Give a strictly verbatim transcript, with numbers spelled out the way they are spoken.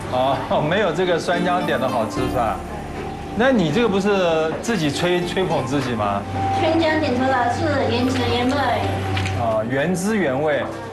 哦，没有这个酸浆点的好吃是吧？那你这个不是自己吹吹捧自己吗？ 全家点出来是原汁原味。 啊，原汁原味。